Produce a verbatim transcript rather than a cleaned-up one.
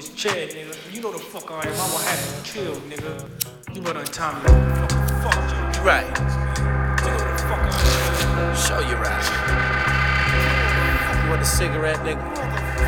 this chair, nigga. You know the fuck I am. I'ma have you killed, nigga. You know the time to fucking fuck you. You right. You know the fuck I am. Show you right. You want a cigarette, nigga?